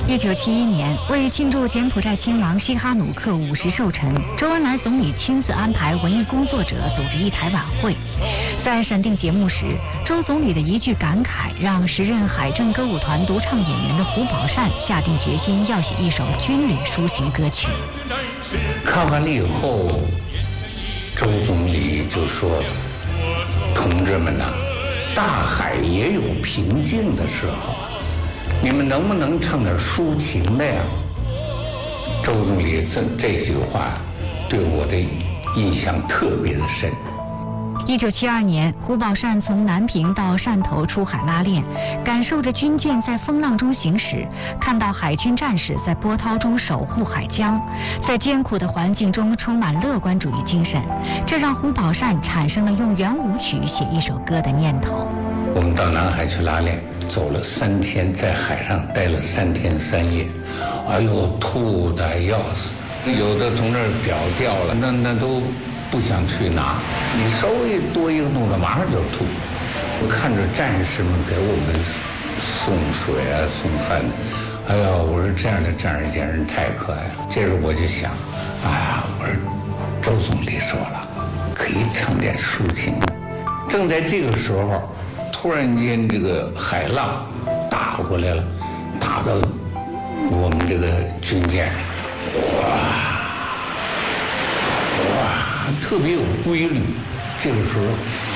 1971年，为庆祝柬埔寨亲王西哈努克50寿辰，周恩来总理亲自安排文艺工作者组织一台晚会。在审定节目时，周总理的一句感慨，让时任海政歌舞团独唱演员的胡宝善下定决心要写一首军旅抒情歌曲。 看完了以后，周总理就说：“同志们呐，大海也有平静的时候。”你们能不能唱点抒情的呀？周总理这句话对我的印象特别的深。 1972年，胡宝善从南平到汕头出海拉练，感受着军舰在风浪中行驶，看到海军战士在波涛中守护海疆，在艰苦的环境中充满乐观主义精神，这让胡宝善产生了用圆舞曲写一首歌的念头。 我们到南海去拉练，走了3天，在海上待了3天3夜，哎呦，吐得要死，有的从那儿表掉了，那都不想去拿，你稍微多一个动作马上就吐。我看着战士们给我们送水啊送饭，哎呀，我说这样的战士简直太可爱了。接着我就想，哎呀，我说周总理说了，可以唱点抒情。正在这个时候，突然间这个海浪打过来了，打到我们这个军舰上，哇，特别有规律。这个时候